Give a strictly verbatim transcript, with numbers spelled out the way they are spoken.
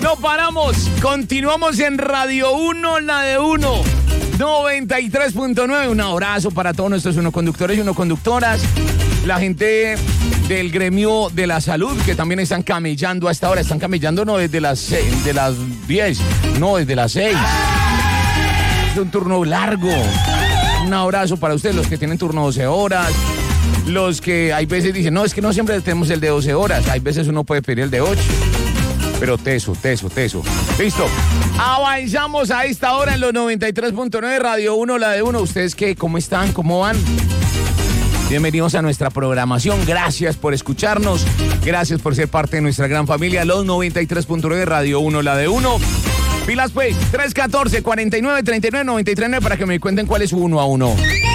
No paramos, continuamos en Radio uno, la de uno, noventa y tres punto nueve. Un abrazo para todos nuestros uno conductores y uno conductoras, la gente del gremio de la salud que también están camellando a esta hora. Están camellando no desde las seis, de las diez, no desde las seis. Es un turno largo. Un abrazo para ustedes, los que tienen turno doce horas, los que hay veces dicen, no, es que no siempre tenemos el de doce horas, hay veces uno puede pedir el de ocho. Pero teso, teso, teso. Listo. Avanzamos a esta hora en los noventa y tres punto nueve, Radio uno, la de uno. ¿Ustedes qué? ¿Cómo están? ¿Cómo van? Bienvenidos a nuestra programación. Gracias por escucharnos. Gracias por ser parte de nuestra gran familia. Los noventa y tres punto nueve, Radio uno, la de uno. Pilas pues, tres uno cuatro, cuarenta y nueve, treinta y nueve, noventa y tres para que me cuenten cuál es su uno a uno.